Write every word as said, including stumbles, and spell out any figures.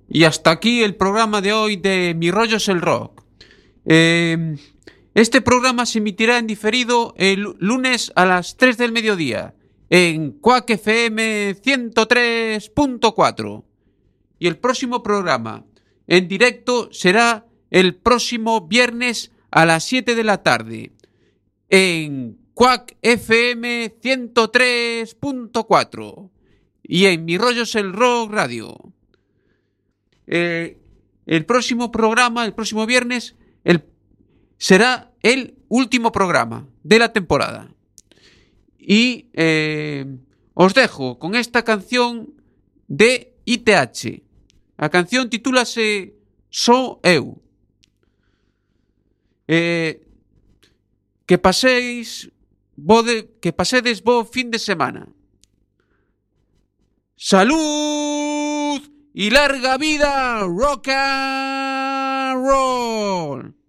Y hasta aquí el programa de hoy de Mi Rollo es el Rock. Eh, este programa se emitirá en diferido el lunes a las tres del mediodía en Quack F M ciento tres punto cuatro. Y el próximo programa en directo será el próximo viernes a las siete de la tarde en Quack F M ciento tres punto cuatro y en Mi Rollo es el Rock Radio. Eh, el próximo programa, el próximo viernes, el, será el último programa de la temporada. Y eh, os dejo con esta canción de I T H. A canción titúlase So Eu. Eh, que paséis bo de, que pasedes bo fin de semana. ¡Salud! ¡Y larga vida! ¡Rock and roll!